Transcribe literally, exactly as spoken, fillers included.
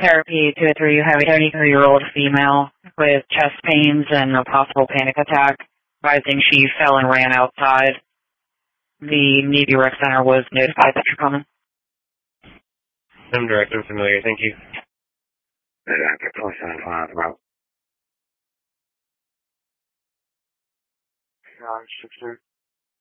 therapy to a three, you have a seventy-three-year-old female with chest pains and a possible panic attack, advising she fell and ran outside. The Navy Rec Center was notified that you're coming. I'm direct and familiar, thank you. Nine six eight.